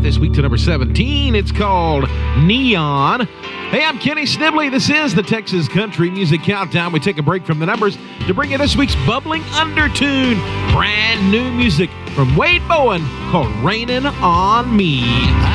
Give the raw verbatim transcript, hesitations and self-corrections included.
out this week to number seventeen. It's called Neon. Hey, I'm Kenny Snibley. This is the Texas Country Music Countdown. We take a break from the numbers to bring you this week's bubbling undertune. Brand new music from Wade Bowen called Rainin' on Me.